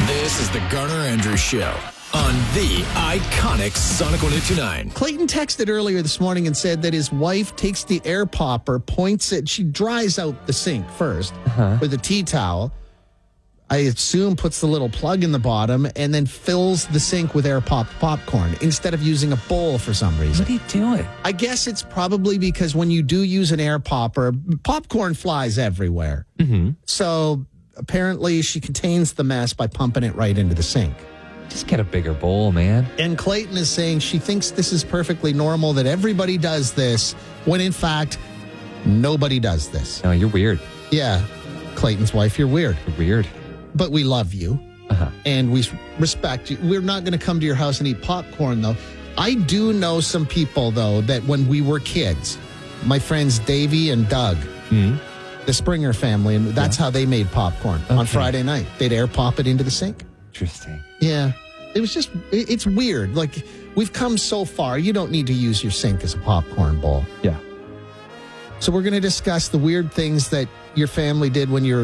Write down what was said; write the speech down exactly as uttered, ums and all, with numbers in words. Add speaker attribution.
Speaker 1: This is the Garner Andrews Show on the iconic Sonic one oh two nine.
Speaker 2: Clayton texted earlier this morning and said that his wife takes the air popper, points it, she dries out the sink first
Speaker 3: Uh-huh.
Speaker 2: with a tea towel. I assume puts the little plug in the bottom and then fills the sink with air popped popcorn instead of using a bowl for some reason.
Speaker 3: What are you doing?
Speaker 2: I guess it's probably because when you do use an air popper, popcorn flies everywhere.
Speaker 3: Mm-hmm.
Speaker 2: So apparently she contains the mess by pumping it right into the sink.
Speaker 3: Just get a bigger bowl, man.
Speaker 2: And Clayton is saying she thinks this is perfectly normal, that everybody does this, when in fact, nobody does this.
Speaker 3: No, you're weird.
Speaker 2: Yeah, Clayton's wife, you're weird.
Speaker 3: You're weird.
Speaker 2: But we love you,
Speaker 3: Uh-huh.
Speaker 2: and we respect you. We're not going to come to your house and eat popcorn, though. I do know some people, though, that when we were kids, my friends Davey and Doug,
Speaker 3: Mm-hmm.
Speaker 2: the Springer family, and that's
Speaker 3: Yeah.
Speaker 2: how they made popcorn on
Speaker 3: Okay.
Speaker 2: Friday night. They'd air pop it into the sink.
Speaker 3: Interesting.
Speaker 2: Yeah. It was just, it- it's weird. Like, we've come so far. You don't need to use your sink as a popcorn bowl.
Speaker 3: Yeah.
Speaker 2: So we're going to discuss the weird things that your family did when you were